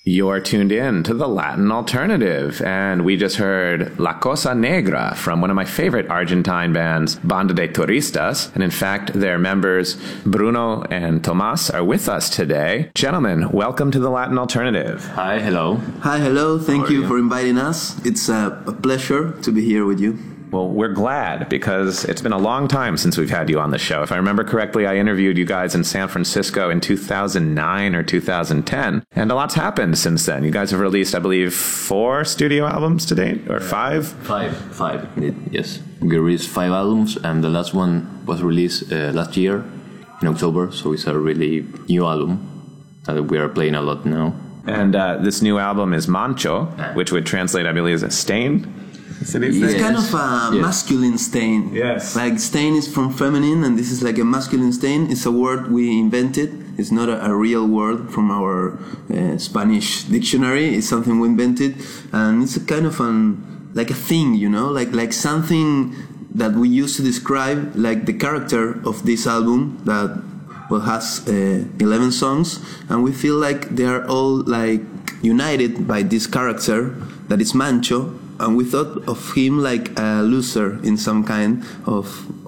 You're tuned in to the Latin Alternative, and we just heard La Cosa Negra from one of my favorite Argentine bands, Banda de Turistas, and in fact, their members, Bruno and Tomas, are with us today. Gentlemen, welcome to the Latin Alternative. Hi, hello. Hi, hello. Thank you for inviting us. It's a pleasure to be here with you. Well, we're glad because it's been a long time since we've had you on the show. If I remember correctly, I interviewed you guys in San Francisco in 2009 or 2010, and a lot's happened since then. You guys have released, I believe, 4 studio albums to date, or 5? Five, yes. We released 5 albums, and the last one was released last year in October, so it's a really new album that we are playing a lot now. And this new album is Mancho, which would translate, I believe, as stain. It's kind of a masculine stain. Yes. Like stain is from feminine, and this is like a masculine stain. It's a word we invented. It's not a real word from our Spanish dictionary. It's something we invented, and it's a kind of like a thing, you know, like something that we use to describe like the character of this album that has 11 songs, and we feel like they are all like united by this character that is Mancho. And we thought of him like a loser in some kind of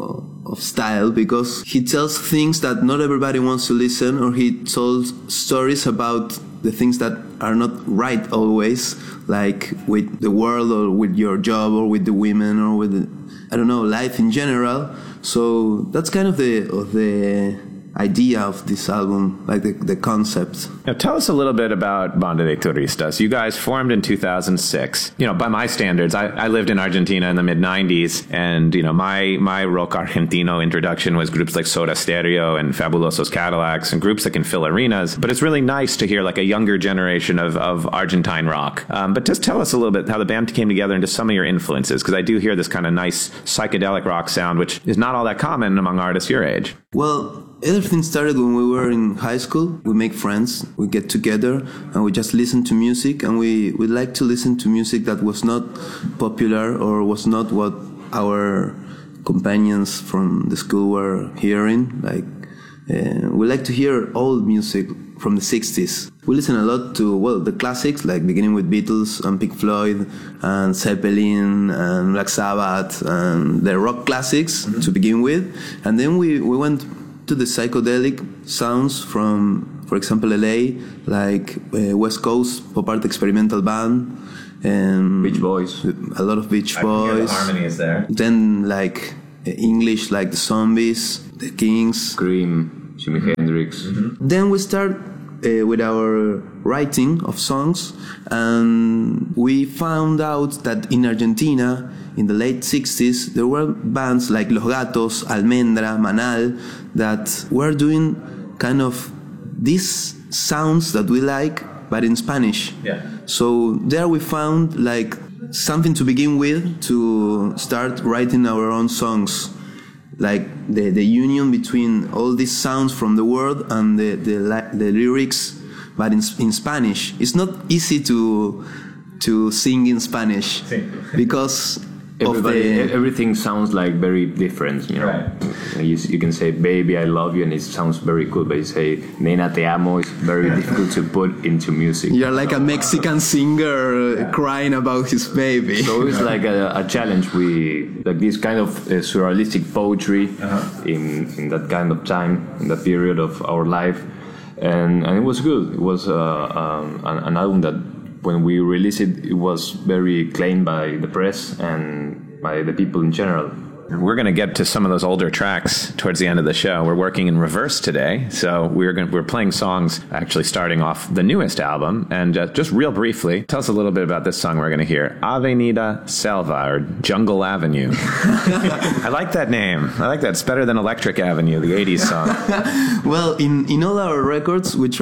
style, because he tells things that not everybody wants to listen, or he tells stories about the things that are not right always, like with the world or with your job or with the women or with life in general. So that's kind of the idea of this album, like the concept. Now, tell us a little bit about Banda de Turistas. You guys formed in 2006. You know, by my standards, I lived in Argentina in the mid-90s, and, you know, my rock argentino introduction was groups like Soda Stereo and Fabulosos Cadillacs and groups that can fill arenas. But it's really nice to hear like a younger generation of Argentine rock. But just tell us a little bit how the band came together and just some of your influences, because I do hear this kind of nice psychedelic rock sound, which is not all that common among artists your age. Well, everything started when we were in high school. We make friends, we get together, and we just listen to music, and we like to listen to music that was not popular or was not what our companions from the school were hearing. Like, we like to hear old music from the 60s. We listen a lot to, the classics, like beginning with Beatles and Pink Floyd and Zeppelin and Black Sabbath and the rock classics to begin with. And then we went to the psychedelic sounds from, for example, LA, like West Coast Pop Art Experimental Band. And Beach Boys. A lot of Beach Boys. The harmony is there. Then like English, like the Zombies, the Kings. Cream, Jimi Hendrix. Then we start with our writing of songs, and we found out that in Argentina, in the late 60s, there were bands like Los Gatos, Almendra, Manal, that were doing kind of these sounds that we like, but in Spanish. Yeah. So there we found like something to begin with to start writing our own songs. Like the union between all these sounds from the world and the lyrics, but in Spanish. It's not easy to sing in Spanish because everything sounds like very different, you know. Right. You can say "baby, I love you" and it sounds very cool, but you say "nena, te amo" is very difficult to put into music. You're like a Mexican singer crying about his baby. So it's like a challenge. We like this kind of surrealistic poetry in that kind of time, in that period of our life, and it was good. It was an album that, when we released it, it was very claimed by the press and by the people in general. We're going to get to some of those older tracks towards the end of the show. We're working in reverse today, so we're playing songs actually starting off the newest album. And just real briefly, tell us a little bit about this song we're going to hear, Avenida Selva, or Jungle Avenue. I like that name. I like that. It's better than Electric Avenue, the 80s song. Well, in all our records, we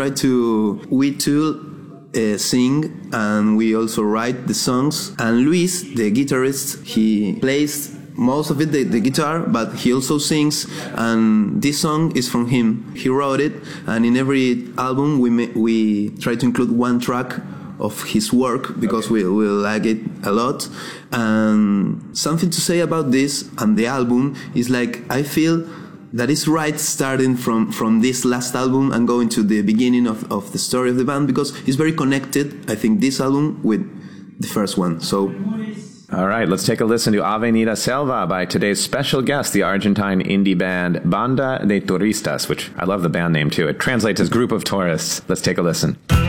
too sing, and we also write the songs. And Luis, the guitarist, he plays most of it, the guitar, but he also sings, and this song is from him. He wrote it, and in every album we try to include one track of his work because we like it a lot. And something to say about this and the album is like, I feel that is right, starting from this last album and going to the beginning of the story of the band, because it's very connected, I think, this album with the first one. So, all right, let's take a listen to Avenida Selva by today's special guest, the Argentine indie band Banda de Turistas, which I love the band name too. It translates as Group of Tourists. Let's take a listen.